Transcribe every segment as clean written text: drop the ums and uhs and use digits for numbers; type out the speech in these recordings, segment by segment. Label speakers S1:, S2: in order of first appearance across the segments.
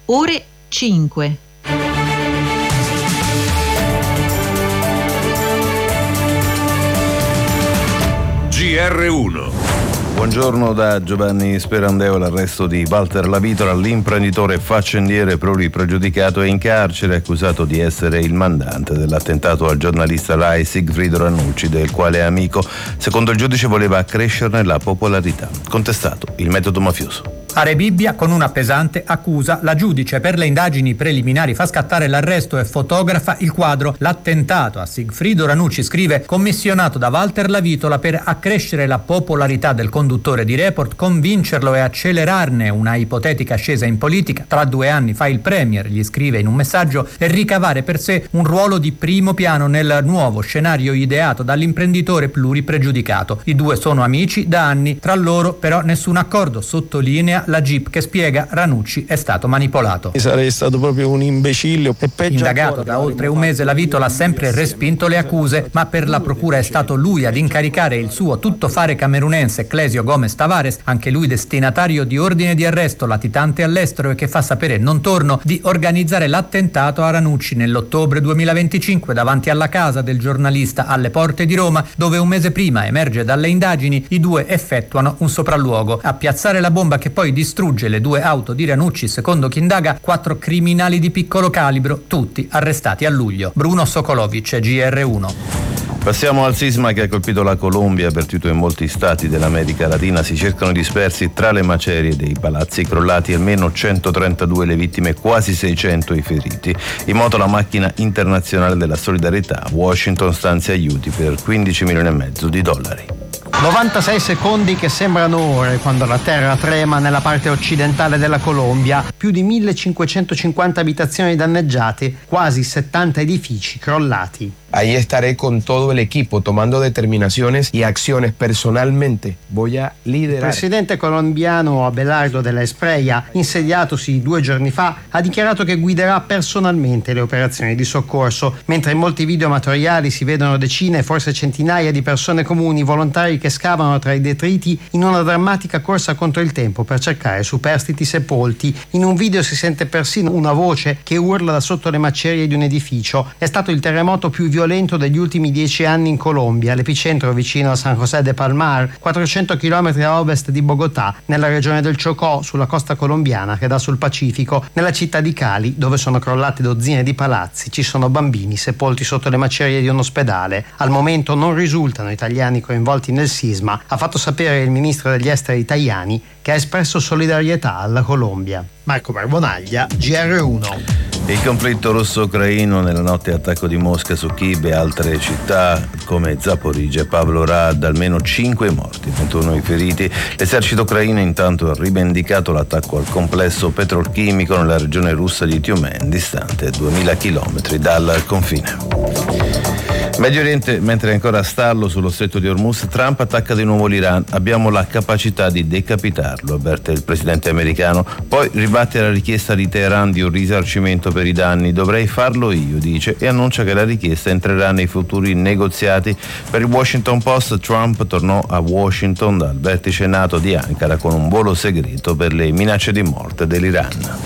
S1: ore 5.
S2: GR1.
S3: Buongiorno da Giovanni Sperandeo. L'arresto di Walter Lavitola, l'imprenditore faccendiere pluripregiudicato, è in carcere accusato di essere il mandante dell'attentato al giornalista Rai Sigfrido Ranucci, del quale è amico. Secondo il giudice voleva accrescerne la popolarità. Contestato il metodo mafioso.
S4: A Rebibbia, con una pesante accusa, la giudice per le indagini preliminari fa scattare l'arresto e fotografa il quadro "L'attentato a Sigfrido Ranucci", scrive, commissionato da Walter Lavitola per accrescere la popolarità del conduttore di Report, convincerlo e accelerarne una ipotetica ascesa in politica. Tra 2 anni fa il premier, gli scrive in un messaggio, e ricavare per sé un ruolo di primo piano nel nuovo scenario ideato dall'imprenditore pluripregiudicato. I due sono amici da anni, tra loro però nessun accordo, sottolinea la GIP, che spiega Ranucci è stato manipolato.
S5: Sarei stato proprio un imbecille.
S4: Indagato da oltre un mese, Lavitola ha sempre respinto le accuse, ma per la procura è stato lui ad incaricare il suo tuttofare camerunense Clesio Gomez Tavares, anche lui destinatario di ordine di arresto latitante all'estero e che fa sapere non torno, di organizzare l'attentato a Ranucci nell'ottobre 2025 davanti alla casa del giornalista alle porte di Roma, dove un mese prima, emerge dalle indagini, i due effettuano un sopralluogo. A piazzare la bomba che poi distrugge le 2 auto di Ranucci, secondo chi indaga, 4 criminali di piccolo calibro, tutti arrestati a luglio. Bruno Sokolovic, GR1.
S3: Passiamo al sisma che ha colpito la Colombia, avvertito in molti stati dell'America Latina. Si cercano dispersi tra le macerie dei palazzi crollati, almeno 132 le vittime, quasi 600 i feriti. In moto la macchina internazionale della solidarietà. Washington stanzia aiuti per $15,5 milioni.
S6: 96 secondi che sembrano ore quando la terra trema nella parte occidentale della Colombia. Più di 1550 abitazioni danneggiate, quasi 70 edifici crollati.
S7: Ahí estaré con todo el equipo tomando determinaciones y acciones personalmente. Voy a liderar.
S6: Il presidente colombiano Abelardo de la Espriella, insediatosi 2 giorni fa, ha dichiarato che guiderà personalmente le operazioni di soccorso, mentre in molti video amatoriali si vedono decine, forse centinaia di persone comuni, volontari che scavano tra i detriti in una drammatica corsa contro il tempo per cercare superstiti sepolti. In un video si sente persino una voce che urla da sotto le macerie di un edificio. È stato il terremoto più violento degli ultimi 10 anni in Colombia, l'epicentro vicino a San José de Palmar, 400 km a ovest di Bogotà, nella regione del Chocó, sulla costa colombiana che dà sul Pacifico. Nella città di Cali, dove sono crollate dozzine di palazzi, ci sono bambini sepolti sotto le macerie di un ospedale. Al momento non risultano italiani coinvolti nel sisma, ha fatto sapere il ministro degli esteri Tajani, che ha espresso solidarietà alla Colombia. Marco Barbonaglia, GR1.
S3: Il conflitto russo-ucraino, nella notte attacco di Mosca su Kiev e altre città come Zaporizhzhia e Pavlograd, almeno 5 morti, 21 i feriti. L'esercito ucraino intanto ha rivendicato l'attacco al complesso petrolchimico nella regione russa di Tyumen, distante 2000 km dal confine. Medio Oriente, mentre è ancora a stallo sullo stretto di Hormuz, Trump attacca di nuovo l'Iran. Abbiamo la capacità di decapitarlo, avverte il presidente americano. Poi ribatte la richiesta di Teheran di un risarcimento per i danni. Dovrei farlo io, dice, e annuncia che la richiesta entrerà nei futuri negoziati. Per il Washington Post, Trump tornò a Washington dal vertice NATO di Ankara con un volo segreto per le minacce di morte dell'Iran.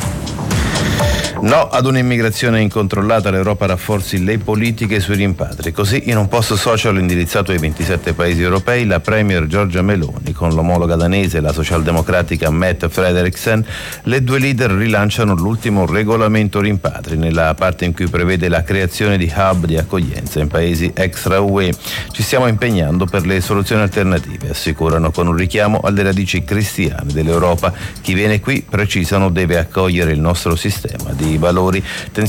S3: No ad un'immigrazione incontrollata, l'Europa rafforzi le politiche sui rimpatri. Così, in un post social indirizzato ai 27 paesi europei, la premier Giorgia Meloni, con l'omologa danese, la socialdemocratica Mette Frederiksen, le 2 leader rilanciano l'ultimo regolamento rimpatri, nella parte in cui prevede la creazione di hub di accoglienza in paesi extra UE. Ci stiamo impegnando per le soluzioni alternative, assicurano, con un richiamo alle radici cristiane dell'Europa. Chi viene qui, precisano, deve accogliere il nostro sistema di valori.